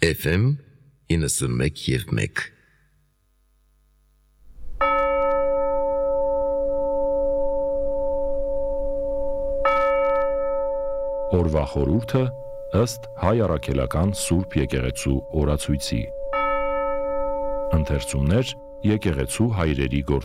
FM 91.1 Օրվա խորհուրդը ըստ Հայ առաքելական Սուրբ եկեղեցու օրացույցի։ Ընթերցումներ եկեղեցու հայրերի